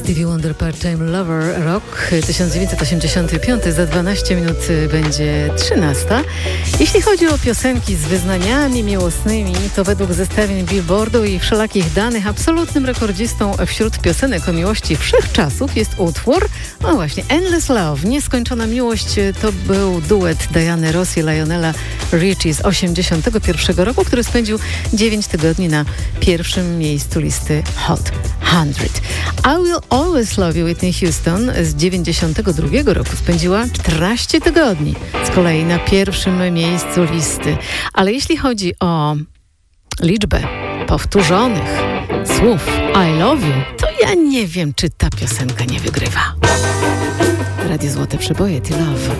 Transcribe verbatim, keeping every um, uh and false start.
Stevie Wonder Part-Time Lover, rok tysiąc dziewięćset osiemdziesiąty piąty, za dwanaście minut będzie trzynasta. Jeśli chodzi o piosenki z wyznaniami miłosnymi, to według zestawień Billboardu i wszelakich danych absolutnym rekordzistą wśród piosenek o miłości wszechczasów jest utwór, no właśnie, Endless Love, Nieskończona Miłość. To był duet Diany Ross i Lionela Richie z osiemdziesiątego pierwszego roku, który spędził dziewięć tygodni na pierwszym miejscu listy Hot sto. I Will Always Love You Whitney Houston z dziewięćdziesiątego drugiego roku spędziła czternaście tygodni z kolei na pierwszym miejscu listy. Ale jeśli chodzi o liczbę powtórzonych słów I Love You, to ja nie wiem, czy ta piosenka nie wygrywa. Radio Złote Przeboje, T Love.